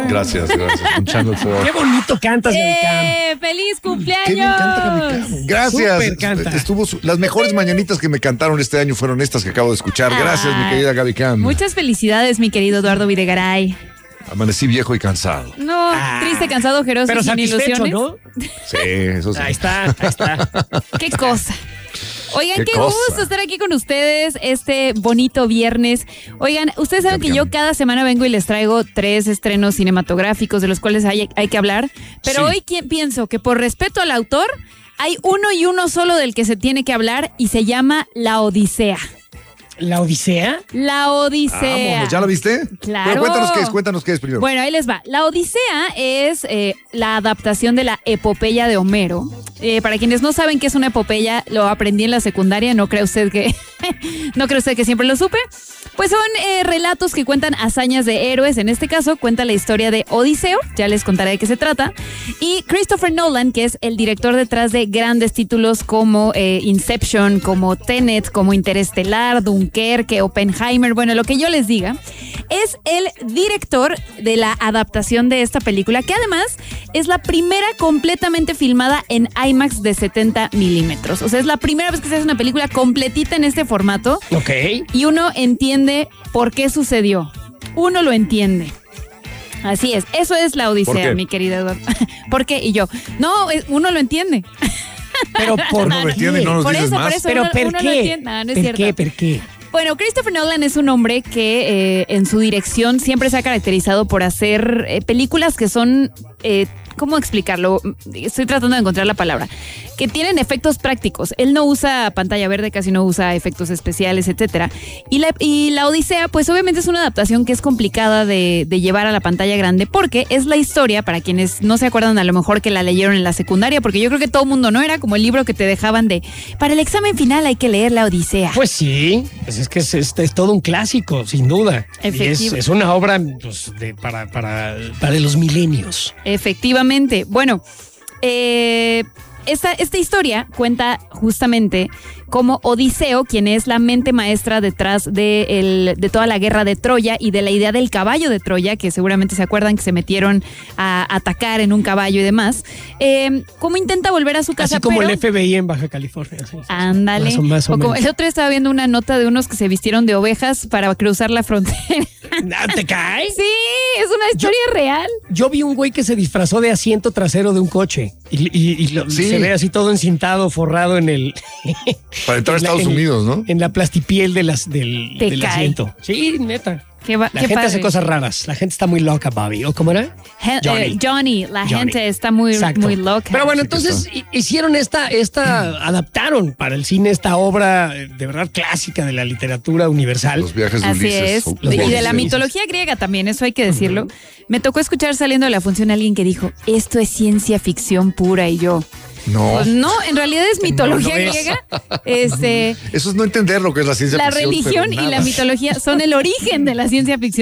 Gracias. Escuchando el fuego. Qué bonito cantas, Gaby. ¡Feliz cumpleaños! Qué me encanta Gaby Cam. Gracias. Súper canta. Las mejores mañanitas que me cantaron este año fueron estas que acabo de escuchar. Gracias, mi querida Gaby Cam. Muchas felicidades, mi querido Eduardo Videgaray. Amanecí viejo y cansado. No, triste, cansado, ojeroso, Pero sin satisfecho, ilusiones. ¿no? Sí, eso sí. Ahí está. Qué cosa. Oigan, Qué qué cosa. gusto estar aquí con ustedes este bonito viernes. Oigan, ustedes saben que yo cada semana vengo y les traigo 3 estrenos cinematográficos de los cuales hay que hablar. Pero Sí. hoy pienso que por respeto al autor, hay uno y uno solo del que se tiene que hablar y se llama La Odisea. ¿La Odisea? La Odisea. Vámonos, ¿ya la viste? Claro. Bueno, cuéntanos qué es primero. Bueno, ahí les va. La Odisea es la adaptación de la epopeya de Homero. Para quienes no saben qué es una epopeya, lo aprendí en la secundaria, no cree usted que siempre lo supe. Pues son relatos que cuentan hazañas de héroes. En este caso, cuenta la historia de Odiseo, ya les contaré de qué se trata. Y Christopher Nolan, que es el director detrás de grandes títulos como Inception, como Tenet, como Interestelar, Dunkerque, Oppenheimer, bueno, lo que yo les diga, es el director de la adaptación de esta película, que además es la primera completamente filmada en IMAX de 70 milímetros. O sea, es la primera vez que se hace una película completita en este formato. Ok. Y uno entiende por qué sucedió. Uno lo entiende. Así es. Eso es La Odisea, mi querida Eduardo. ¿Por qué? Y yo, no, uno lo entiende. Pero por No lo entiende, no nos dices más. Pero uno ¿por lo qué? entiende. No es cierto. ¿Por qué? Bueno, Christopher Nolan es un hombre que en su dirección siempre se ha caracterizado por hacer películas que son, ¿cómo explicarlo? Estoy tratando de encontrar la palabra. Que tienen efectos prácticos. Él no usa pantalla verde, casi no usa efectos especiales, etcétera. Y la Odisea, pues obviamente es una adaptación que es complicada de llevar a la pantalla grande porque es la historia, para quienes no se acuerdan a lo mejor que la leyeron en la secundaria, porque yo creo que todo el mundo no era como el libro que te dejaban de, para el examen final hay que leer la Odisea. Pues sí, pues es que es todo un clásico, sin duda. Efectivo. Y es una obra pues, para los milenios. Efectivamente. Bueno, esta historia cuenta justamente cómo Odiseo, quien es la mente maestra detrás de toda la guerra de Troya y de la idea del caballo de Troya, que seguramente se acuerdan que se metieron a atacar en un caballo y demás, cómo intenta volver a su casa. Así como pero, el FBI en Baja California. Sí. Ándale. Más o O como menos. el otro día estaba viendo una nota de unos que se vistieron de ovejas para cruzar la frontera. ¿Te cae? Sí, es una historia real. Yo vi un güey que se disfrazó de asiento trasero de un coche y Sí. se ve así todo encintado, forrado en el... Para entrar a Estados Unidos, ¿no? En la plastipiel del Te cae. asiento. Sí, neta. La Qué gente padre. hace cosas raras. La gente está muy loca, Bobby. ¿O cómo era? Johnny, la gente está muy loca. Pero bueno, entonces hicieron adaptaron para el cine esta obra de verdad clísica de la literatura universal. Los viajes de Así Ulises. es. Y de la mitología griega también, eso hay que decirlo. Me tocó escuchar saliendo de la función a alguien que dijo, esto es ciencia ficción pura, y yo... No. Pues no, en realidad es mitología No lo es. griega. Eso es no entender lo que es la ciencia La ficción. religión pero y la nada. mitología son el origen de la ciencia ficción.